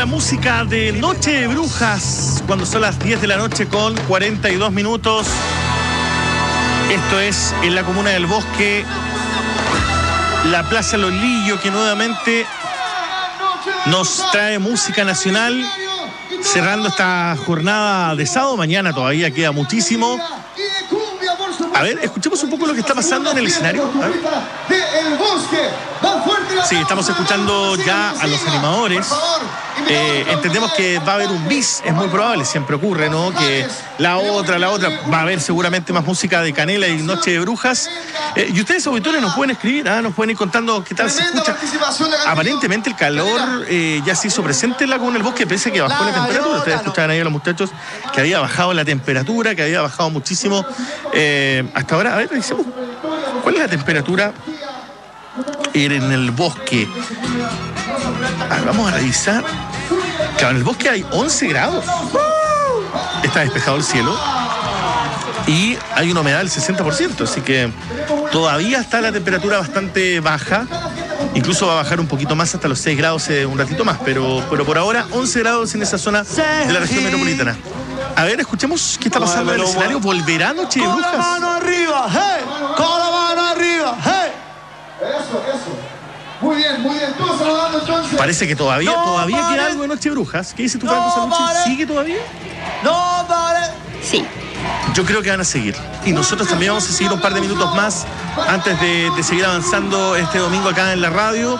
la música de Noche de Brujas, cuando son las 10 de la noche con 42 minutos. Esto es en la comuna del Bosque, la Plaza Los Lillos, que nuevamente nos trae música nacional, cerrando esta jornada de sábado. Mañana todavía queda muchísimo. A ver, escuchemos un poco lo que está pasando en el escenario. Sí, estamos escuchando ya a los animadores. Entendemos que va a haber un bis, es muy probable, siempre ocurre, ¿no? Que la otra, va a haber seguramente más música de Canela y Noche de Brujas. Y ustedes, auditores, nos pueden escribir, nos pueden ir contando qué tal se escucha. Aparentemente el calor ya se hizo presente en la comuna del Bosque, pese a que bajó la temperatura. Ustedes escuchaban ahí a los muchachos que había bajado la temperatura, que había bajado muchísimo. Hasta ahora, a ver, revisemos. ¿Cuál es la temperatura en el Bosque? Vamos a revisar. Claro, en el Bosque hay 11 grados. Está despejado el cielo. Y hay una humedad del 60%. Así que todavía está la temperatura bastante baja. Incluso va a bajar un poquito más hasta los 6 grados un ratito más. Pero por ahora 11 grados en esa zona de la región metropolitana. A ver, escuchemos qué está pasando en el escenario. ¿Volverá Noche de Brujas? Con la mano arriba, hey. Con la mano arriba, hey. Eso. Muy bien. Todos saludando entonces. Parece que todavía queda algo de Noche de Brujas. ¿Qué dices tú, Franco Salucci? ¿Sigue todavía? No, vale. Sí. Yo creo que van a seguir. Y nosotros también vamos a seguir un par de minutos más antes de seguir avanzando este domingo acá en la radio.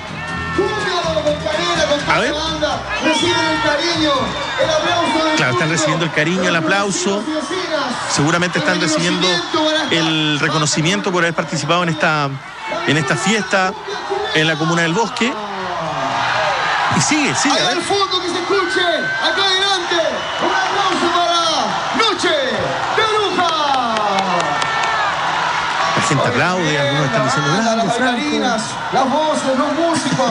A ver. Reciben el cariño, el aplauso. Claro, están recibiendo el cariño, el aplauso. Seguramente están recibiendo el reconocimiento por haber participado en esta fiesta en la comuna del Bosque. Y sigue. Ahí al fondo que se escuche, acá adelante, un aplauso para Noche de Brujas. La gente aplaude, algunos están diciendo grande, Franco. Las voces, los músicos.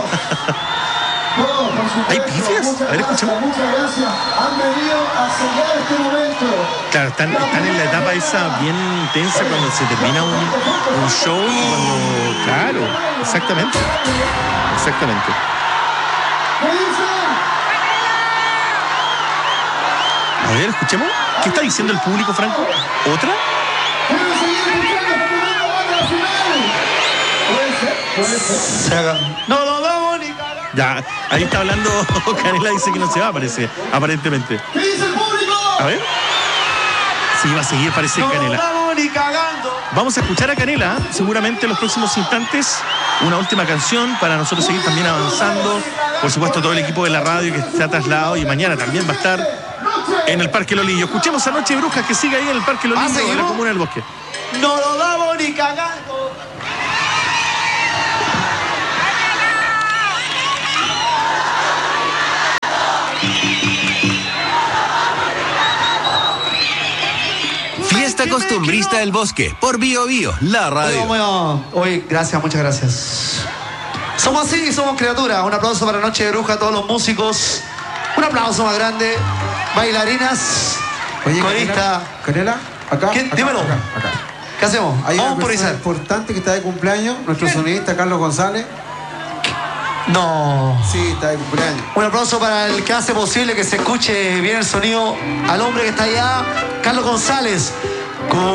¿Hay pifias? A ver, escuchemos. Muchas gracias. Han venido a sellar este momento. Claro, están en la etapa esa bien intensa cuando se termina un show. Claro, exactamente. ¿Qué dicen? A ver, escuchemos. ¿Qué está diciendo el público, Franco? ¿Otra? ¿Quieren seguir escuchando esta tremenda banda al final? Puede ser. No lo vemos ni cagar. Ya, ahí está hablando Canela, dice que no se va, aparentemente. ¿Qué dice el público? A ver. Sí, va a seguir, parece No Canela. lo vemos ni cagando. Vamos a escuchar a Canela, seguramente en los próximos instantes, una última canción para nosotros seguir también avanzando. Por supuesto, todo el equipo de la radio que se ha trasladado y mañana también va a estar en el Parque Los Lillos. Escuchemos a Noche de Brujas, que sigue ahí en el Parque Los Lillos, en la comuna del Bosque. No lo damos ni cagando. Fiesta costumbrista del Bosque, por Bio Bio, la radio. Hoy, gracias, muchas gracias. Somos así, somos criaturas. Un aplauso para Noche de Bruja a todos los músicos. Un aplauso más grande. Bailarinas. Oye, corista. Canela, acá. Dímelo. Acá. ¿Qué hacemos? Hay Vamos una por persona Izar. importante que está de cumpleaños, nuestro sonidista Carlos González. No. Sí, está de cumpleaños. Un aplauso para el que hace posible que se escuche bien el sonido al hombre que está allá, Carlos González.